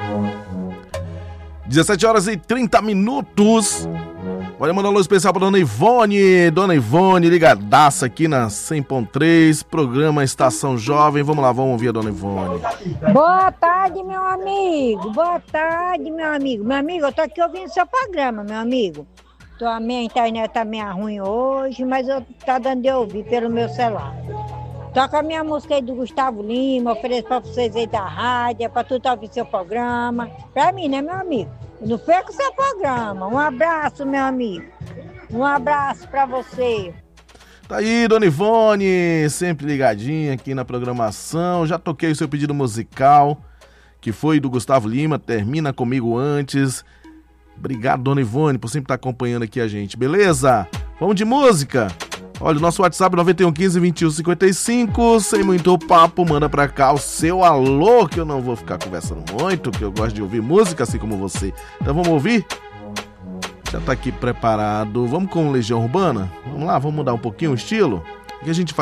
17h30. Olha, mandar um alô especial pra Dona Ivone. Dona Ivone, ligadaça aqui na 100.3, programa Estação Jovem. Vamos lá, vamos ouvir a Dona Ivone. Boa tarde, meu amigo. Boa tarde, meu amigo. Meu amigo, eu tô aqui ouvindo seu programa, meu amigo. A minha internet tá meio ruim hoje, mas eu tá dando de ouvir pelo meu celular. Toca a minha música aí do Gustavo Lima, ofereço pra vocês aí da rádio, pra tu tá ouvindo seu programa. Pra mim, né, meu amigo? Não perca o seu programa. Um abraço, meu amigo. Um abraço pra você. Tá aí, Dona Ivone, sempre ligadinha aqui na programação. Já toquei o seu pedido musical, que foi do Gustavo Lima, Termina Comigo Antes. Obrigado, Dona Ivone, por sempre estar acompanhando aqui a gente, beleza? Vamos de música? Olha, o nosso WhatsApp é 9115-2155. Sem muito papo, manda pra cá o seu alô, que eu não vou ficar conversando muito, que eu gosto de ouvir música assim como você. Então vamos ouvir? Já tá aqui preparado. Vamos com Legião Urbana? Vamos lá, vamos mudar um pouquinho o estilo? O que a gente faz?